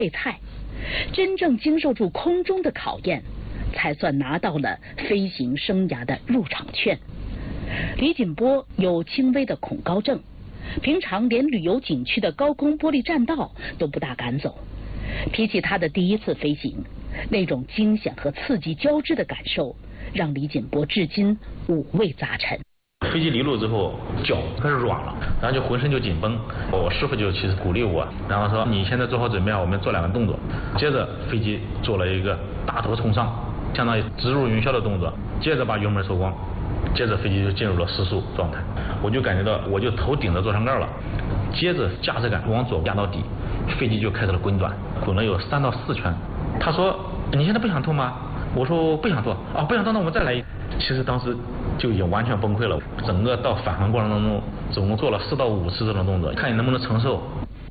备菜，真正经受住空中的考验，才算拿到了飞行生涯的入场券。李锦波有轻微的恐高症，平常连旅游景区的高空玻璃栈道都不大敢走。提起他的第一次飞行，那种惊险和刺激交织的感受，让李锦波至今五味杂陈。 飞机离路之后，脚开始软了，然后就浑身就紧绷。我师傅就其实鼓励我，然后说你现在做好准备啊，我们做2个动作。接着飞机做了一个大头冲上，相当于直入云霄的动作。接着把油门收光，接着飞机就进入了失速状态。我就感觉到我就头顶着座舱盖了，接着驾驶杆往左压到底，飞机就开始了滚转，滚了有3到4圈。他说你现在不想吐吗？我说不想吐啊，不想吐那我们再来一。其实当时就已经完全崩溃了，整个到返航过程当中，总共做了4到5次这种动作，看你能不能承受。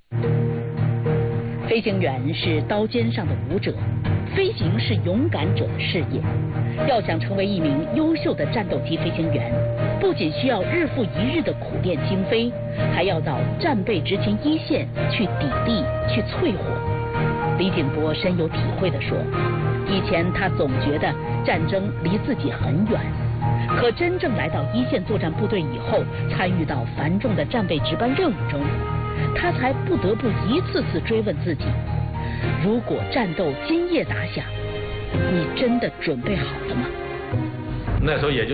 飞行员是刀尖上的舞者，飞行是勇敢者的事业。要想成为一名优秀的战斗机飞行员，不仅需要日复一日的苦练精飞，还要到战备执勤一线去砥砺、去淬火。李锦波深有体会地说，以前他总觉得战争离自己很远，可真正来到一线作战部队以后，参与到繁重的战备值班任务中，他才不得不一次次追问自己：如果战斗今夜打响，你真的准备好了吗？ 那时候也就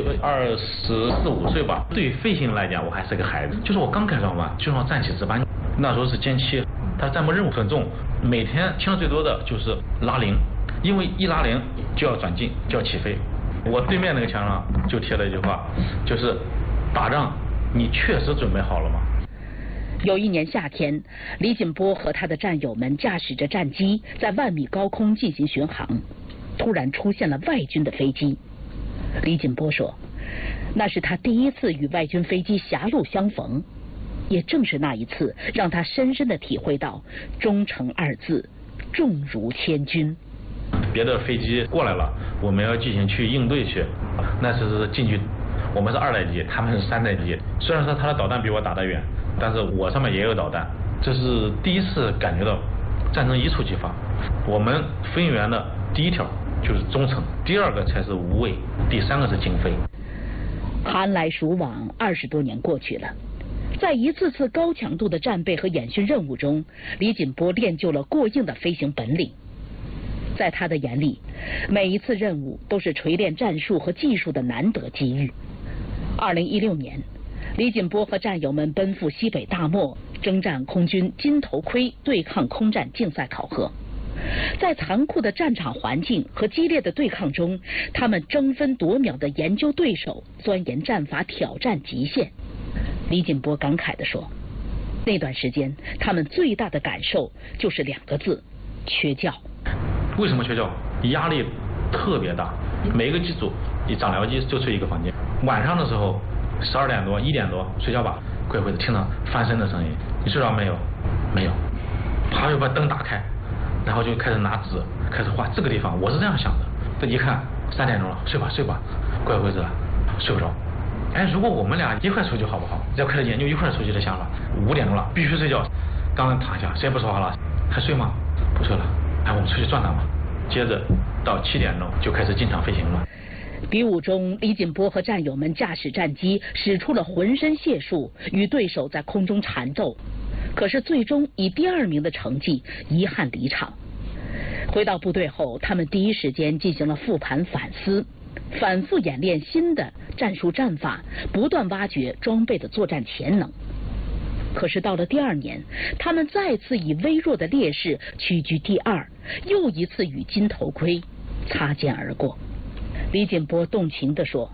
24、25岁吧，对于飞行来讲，我还是个孩子。就是我刚开上班，就让站起值班。那时候是歼7，他战备任务很重，每天听的最多的就是拉铃，因为一拉铃就要转进，就要起飞。我对面那个墙上就贴了一句话，就是打仗你确实准备好了吗？ 有一年夏天，李锦波和他的战友们驾驶着战机在万米高空进行巡航，突然出现了外军的飞机。李锦波说，那是他第一次与外军飞机狭路相逢，也正是那一次让他深深地体会到忠诚2字重如千钧。 别的飞机过来了，我们要进行去应对去。那是近距，我们是2代机，他们是3代机。虽然说他的导弹比我打得远，但是我上面也有导弹。这是第一次感觉到战争一触即发。我们飞行员的第一条就是忠诚，第2个才是无畏，第3个是精飞。 寒来暑往，20多年过去了，在一次次高强度的战备和演训任务中，李锦波练就了过硬的飞行本领。在他的眼里，每一次任务都是锤炼战术和技术的难得机遇。2016年，李锦波和战友们奔赴西北大漠，征战空军金头盔对抗空战竞赛考核。在残酷的战场环境和激烈的对抗中，他们争分夺秒地研究对手，钻研战法，挑战极限。李锦波感慨地说，那段时间他们最大的感受就是2个字：缺觉。 为什么缺觉？压力特别大，每个机组一长僚机就睡一个房间。晚上的时候12点多、1点多睡觉吧，怪会听到翻身的声音，你睡着没有？没有。他就把灯打开，然后就开始拿纸开始画这个地方。我是这样想的，这一看3点钟了，睡吧睡吧，怪会子了，睡不着。哎，如果我们俩一块出去好不好？要开始研究一块出去的想法。5点钟了，必须睡觉。刚刚躺下，谁也不说话了，还睡吗？不睡了。哎，我们出去转转吧。接着到7点钟就开始进场飞行了。 比武中，李锦波和战友们驾驶战机使出了浑身解数，与对手在空中缠斗，可是最终以第2名的成绩遗憾离场。回到部队后，他们第一时间进行了复盘反思，反复演练新的战术战法，不断挖掘装备的作战潜能。可是到了第2年，他们再次以微弱的劣势屈居第2，又一次与金头盔擦肩而过。李锦波动情地说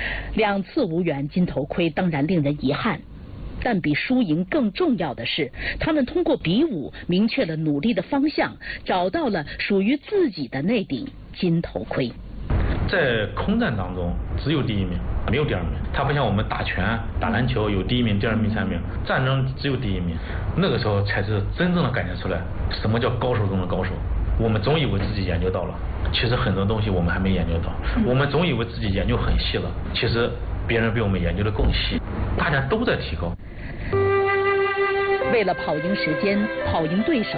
，2次无缘金头盔当然令人遗憾，但比输赢更重要的是，他们通过比武明确了努力的方向，找到了属于自己的那顶金头盔。 在空战当中只有第1名，没有第2名。它不像我们打拳打篮球有第1名第2名第3名，战争只有第1名。那个时候才是真正的感觉出来什么叫高手中的高手。我们总以为自己研究到了，其实很多东西我们还没研究到。我们总以为自己研究很细了，其实别人比我们研究的更细，大家都在提高。 为了跑赢时间，跑赢对手，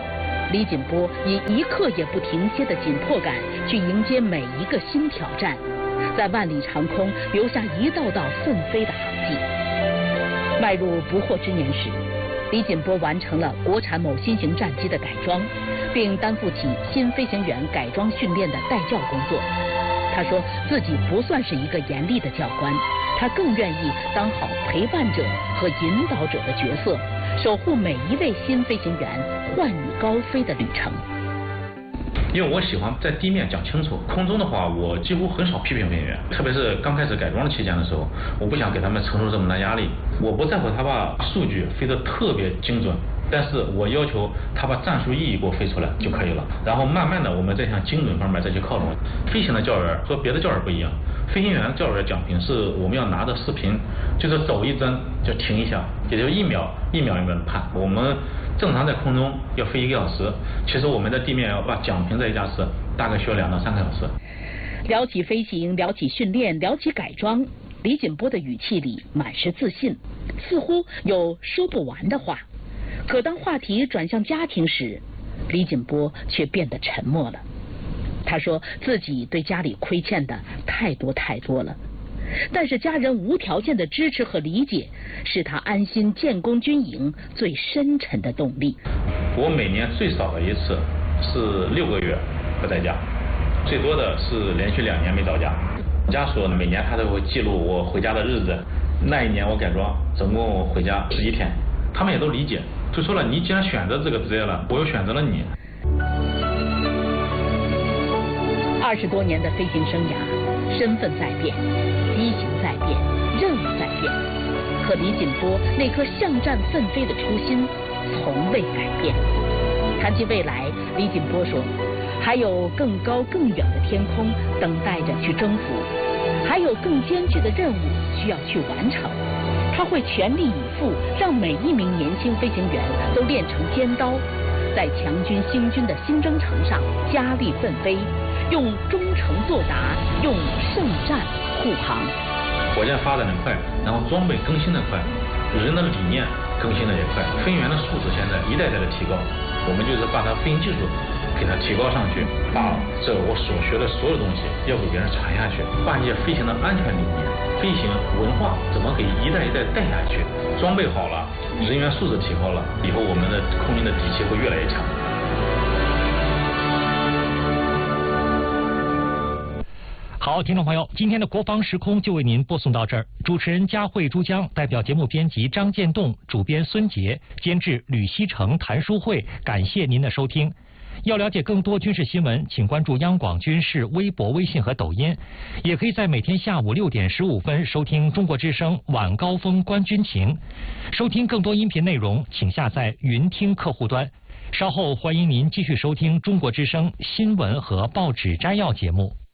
李锦波以一刻也不停歇的紧迫感去迎接每一个新挑战，在万里长空留下一道道奋飞的航迹。迈入不惑之年时，李锦波完成了国产某新型战机的改装，并担负起新飞行员改装训练的带教工作。他说自己不算是一个严厉的教官，他更愿意当好陪伴者和引导者的角色，守护每一位新飞行员幻羽高飞的旅程。 因为我喜欢在地面讲清楚，空中的话我几乎很少批评飞行员，特别是刚开始改装的期间的时候，我不想给他们承受这么大压力。我不在乎他把数据飞得特别精准，但是我要求他把战术意义给我飞出来就可以了，然后慢慢的我们再向精准方面再去靠拢。飞行的教员和别的教员不一样，飞行员教员奖评是我们要拿着视频，就是走一帧就停一下，也就一秒一秒的判。我们正常在空中要飞1个小时，其实我们在地面要把奖评这一架次大概需要2到3个小时。 聊起飞行，聊起训练，聊起改装，李锦波的语气里满是自信，似乎有说不完的话。可当话题转向家庭时，李锦波却变得沉默了。他说自己对家里亏欠的太多了，但是家人无条件的支持和理解是他安心建功军营最深沉的动力。 我每年最少的一次是6个月不在家，最多的是连续2年没到家。家属每年他都会记录我回家的日子，那一年我改装总共回家11天，他们也都理解，就说了你既然选择这个职业了，我又选择了你。 20多年的飞行生涯，身份在变，机型在变，任务在变，可李锦波那颗向战奋飞的初心从未改变。谈及未来，李锦波说，还有更高更远的天空等待着去征服，还有更艰巨的任务需要去完成。他会全力以赴，让每一名年轻飞行员都练成尖刀，在强军兴军的新征程上加力奋飞，用忠诚作答，用圣战护航。 火箭发展的快，然后装备更新的快，人的理念更新的也快，飞行员的素质现在一代代的提高，我们就是把它飞行技术给它提高上去，把这我所学的所有东西要给别人传下去，把一些飞行的安全理念、飞行文化怎么给一代一代带下去。装备好了，人员素质提高了，以后我们的空军的底气会越来越强。 好，听众朋友，今天的国防时空就为您播送到这儿。主持人佳慧、珠江，代表节目编辑张建栋，主编孙杰，监制吕锡成、谭书慧，感谢您的收听。要了解更多军事新闻，请关注央广军事微博、微信和抖音，也可以在每天下午6点15分收听中国之声晚高峰观军情。收听更多音频内容，请下载云听客户端。稍后欢迎您继续收听中国之声新闻和报纸摘要节目。